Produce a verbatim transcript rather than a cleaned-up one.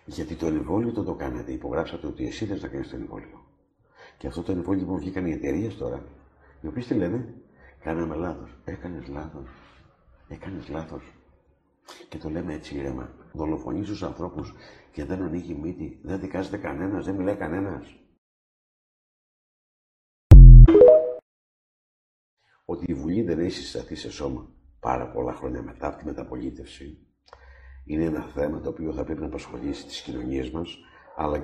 Γιατί το εμβόλιο το το κάνατε. Υπογράψατε ότι εσύ θες να κάνεις το εμβόλιο. Και αυτό το εμβόλιο που βγήκαν οι εταιρείες τώρα, οι οποίες τι λένε, κάναμε λάθος. Έκανες λάθος. Έκανες λάθος. Και το λέμε έτσι ήρεμα. Δολοφονείς τους ανθρώπους και δεν ανοίγει μύτη. Δεν δικάζεται κανένας, δεν μιλάει κανένας. Ότι η Βουλή δεν έχει συσταθεί σε σώμα πάρα πολλά χρόνια μετά από τη μεταπολίτευση είναι ένα θέμα το οποίο θα πρέπει να απασχολήσει τις κοινωνίες μας, αλλά